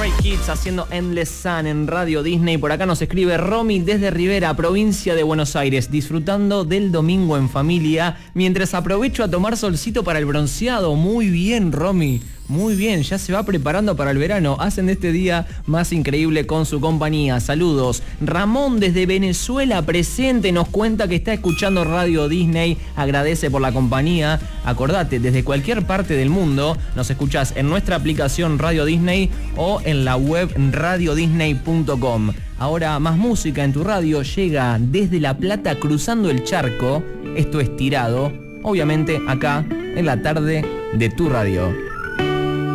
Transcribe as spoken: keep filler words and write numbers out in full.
Stray Kids haciendo Endless Sun en Radio Disney. Por acá nos escribe Romy desde Rivera, provincia de Buenos Aires, disfrutando del domingo en familia, mientras aprovecho a tomar solcito para el bronceado. Muy bien, Romy. Muy bien, ya se va preparando para el verano. Hacen de este día más increíble con su compañía. Saludos. Ramón desde Venezuela presente nos cuenta que está escuchando Radio Disney. Agradece por la compañía. Acordate, desde cualquier parte del mundo nos escuchás en nuestra aplicación Radio Disney o en la web radio disney punto com. Ahora más música en tu radio llega desde La Plata cruzando el charco. Esto es Tirado, obviamente acá en la tarde de tu radio.